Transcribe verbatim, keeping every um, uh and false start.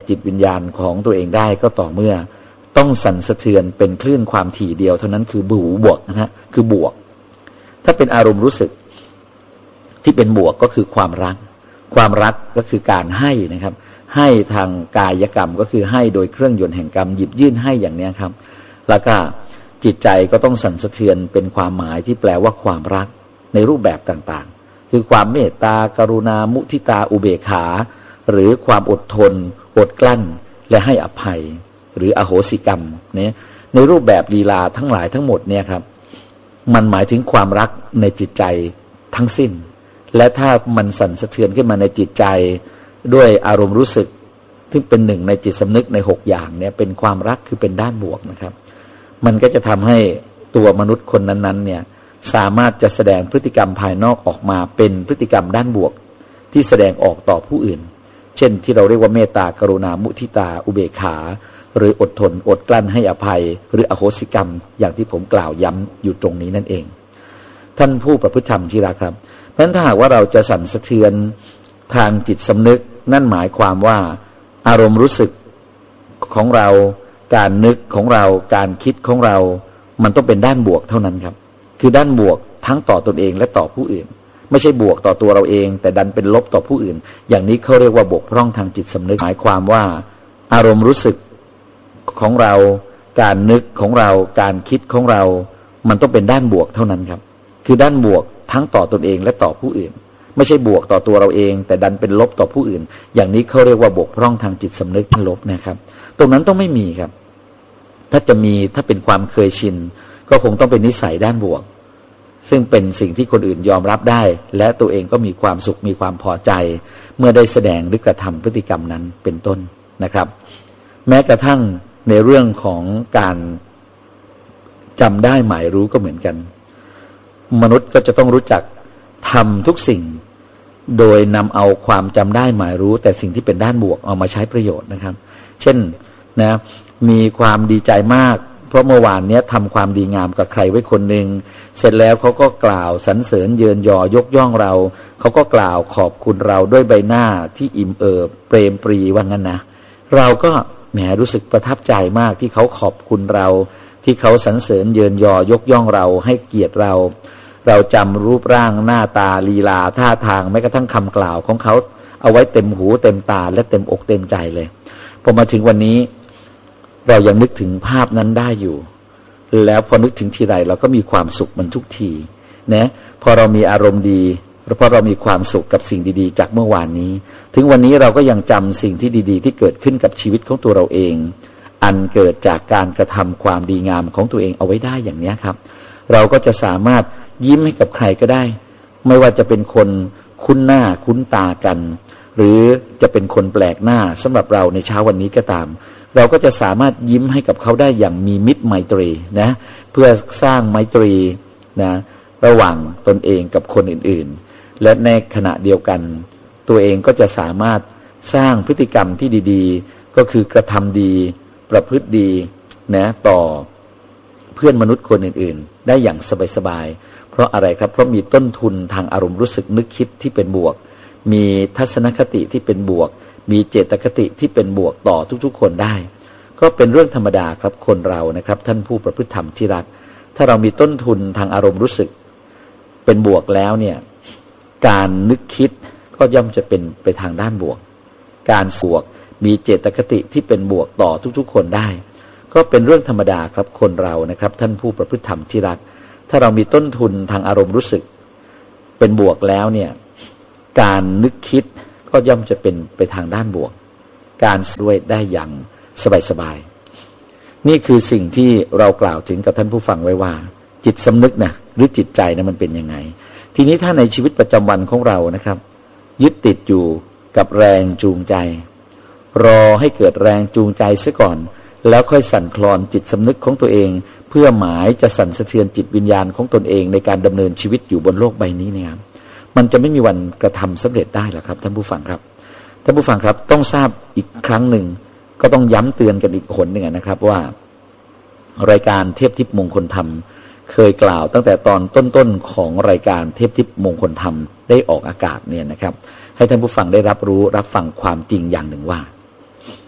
จิตวิญญาณของตัวเองได้ก็ต่อเมื่อต้องสั่นสะเทือนเป็นคลื่นความถี่เดียวเท่านั้นคือบูบวกนะฮะคือบวกถ้าเป็นอารมณ์รู้สึกที่เป็นบวกก็คือความรักความรักก็คือการให้นะครับให้ทางกายกรรมก็คือให้โดยเครื่องยนต์แห่งกรรมหยิบยื่นให้อย่างนี้ครับแล้วก็จิตใจก็ต้องสั่นสะเทือนเป็นความหมายที่แปลว่าความรักในรูปแบบต่างๆคือความเมตตากรุณามุทิตาอุเบกขาหรือความอดทนอดกลั้นและให้อภัยหรืออโหสิกรรมเนี่ยในรูปแบบลีลาทั้งหลายทั้งหมดเนี่ยครับมันหมายถึงความรักในจิตใจทั้งสิ้นและถ้ามันสั่นสะเทือนขึ้นมาในจิตใจด้วยอารมณ์รู้สึกที่เป็นหนึ่งในจิตสำนึกในหกอย่างเนี่ยเป็นความรักคือเป็นด้านบวกนะครับมันก็จะทำให้ตัวมนุษย์คนนั้นๆเนี่ยสามารถจะแสดงพฤติกรรมภายนอกออกมาเป็นพฤติกรรมด้านบวกที่แสดงออกต่อผู้อื่นเช่นที่เราเรียกว่าเมตตากรุณามุทิตาอุเบกขาหรืออดทนอดกลั้นให้อภัยหรืออโหสิกรรมอย่างที่ผมกล่าวย้ำอยู่ตรงนี้นั่นเองท่านผู้ประพฤติธรรมที่รักครับเพราะฉะนั้นถ้าหากว่าเราจะสั่นสะเทือนทางจิตสำนึกนั่นหมายความว่าอารมณ์รู้สึกของเราการนึกของเราการคิดของเรามันต้องเป็นด้านบวกเท่านั้นครับคือด้านบวกทั้งต่อตนเองและต่อผู้อื่นไม่ใช่บวกต่อตัวเราเองแต่ดันเป็นลบต่อผู้อื่นอย่างนี้เขาเรียกว่าบกพร่องทางจิตสำนึกหมายความว่าอารมณ์รู้สึกของเราการนึกของเราการคิดของเรามันต้องเป็นด้านบวกเท่านั้นครับคือด้านบวกทั้งต่อตนเองและต่อผู้อื่นไม่ใช่บวกต่อตัวเราเองแต่ดันเป็นลบต่อผู้อื่นอย่างนี้เขาเรียกว่าบกพร่องทางจิตสำนึกลบนะครับตรงนั้นต้องไม่มีครับถ้าจะมีถ้าเป็นความเคยชินก็คงต้องเป็นนิสัยด้านบวกซึ่งเป็นสิ่งที่คนอื่นยอมรับได้และตัวเองก็มีความสุขมีความพอใจเมื่อได้แสดงหรือกระทำพฤติกรรมนั้นเป็นต้นนะครับแม้กระทั่งในเรื่องของการจำได้หมายรู้ก็เหมือนกันมนุษย์ก็จะต้องรู้จักทำทุกสิ่งโดยนำเอาความจำได้หมายรู้แต่สิ่งที่เป็นด้านบวกเอามาใช้ประโยชน์นะครับเช่นนะมีความดีใจมากเพราะเมื่อวานนี้ทำความดีงามกับใครไว้คนหนึ่งเสร็จแล้วเขาก็กล่าวสรรเสริญเยินยอยกย่องเราเขาก็กล่าวขอบคุณเราด้วยใบหน้าที่อิ่มเอิบเปรมปรีว่างั้นนะเราก็แหมรู้สึกประทับใจมากที่เขาขอบคุณเราที่เขาสรรเสริญเยินยอยกย่องเราให้เกียรติเราเราจำรูปร่างหน้าตาลีลาท่าทางแม้กระทั่งคำกล่าวของเขาเอาไว้เต็มหูเต็มตาและเต็มอกเต็มใจเลยพอมาถึงวันนี้เรายังนึกถึงภาพนั้นได้อยู่แล้วพอนึกถึงทีไรเราก็มีความสุขมันทุกทีนะพอเรามีอารมณ์ดีเพราะเรามีความสุขกับสิ่งดีๆจากเมื่อวานนี้ถึงวันนี้เราก็ยังจำสิ่งที่ดีๆที่เกิดขึ้นกับชีวิตของตัวเราเองอันเกิดจากการกระทำความดีงามของตัวเองเอาไว้ได้อย่างนี้ครับเราก็จะสามารถยิ้มให้กับใครก็ได้ไม่ว่าจะเป็นคนคุ้นหน้าคุ้นตากันหรือจะเป็นคนแปลกหน้าสำหรับเราในเช้าวันนี้ก็ตามเราก็จะสามารถยิ้มให้กับเขาได้อย่างมีมิตรไมตรีนะเพื่อสร้างไมตรีนะระหว่างตนเองกับคนอื่นๆและในขณะเดียวกันตัวเองก็จะสามารถสร้างพฤติกรรมที่ดีๆก็คือกระทำดีประพฤติดีนะต่อเพื่อนมนุษย์คนอื่นๆได้อย่างสบายๆเพราะอะไรครับเพราะมีต้นทุนทางอารมณ์รู้สึกนึกคิดที่เป็นบวกมีทัศนคติที่เป็นบวกมีเจตคติที่เป็นบวกต่อทุกๆคนได้ก็เป็นเรื่องธรรมดาครับคนเรานะครับท่านผู้ประพฤติธรรมที่รักถ้าเรามีต้นทุนทางอารมณ์รู้สึกเป็นบวกแล้วเนี่ยการนึกคิดก็ย่อมจะเป็นไปทางด้านบวกการบวกมีเจตคติที่เป็นบวกต่อทุกๆคนได้ก็เป็นเรื่องธรรมดาครับคนเรานะครับท่านผู้ประพฤติธรรมที่รักถ้าเรามีต้นทุนทางอารมณ์รู้สึกเป็นบวกแล้วเนี่ยการนึกคิดก็ย่อมจะเป็นไปทางด้านบวกการด้วยได้อย่างสบายๆนี่คือสิ่งที่เรากล่าวถึงกับท่านผู้ฟังไว้ว่าจิตสำนึกนะหรือจิตใจนะมันเป็นยังไงทีนี้ถ้าในชีวิตประจำวันของเรานะครับยึดติดอยู่กับแรงจูงใจรอให้เกิดแรงจูงใจซะก่อนแล้วค่อยสั่นคลอนจิตสำนึกของตัวเองเพื่อหมายจะสั่นสะเทือนจิตวิญญาณของตนเองในการดำเนินชีวิตอยู่บนโลกใบนี้เนี่ยครับมันจะไม่มีวันกระทำสำเร็จได้หรอกครับท่านผู้ฟังครับท่านผู้ฟังครับต้องทราบอีกครั้งหนึ่งก็ต้องย้ำเตือนกันอีกคนหนึ่งนะครับว่ารายการเทพทิพย์มงคลธรรมเคยกล่าวตั้งแต่ตอนต้นๆของรายการเทพทิพย์มงคลธรรมได้ออกอากาศเนี่ยนะครับให้ท่านผู้ฟังได้รับรู้รับฟังความจริงอย่างหนึ่งว่า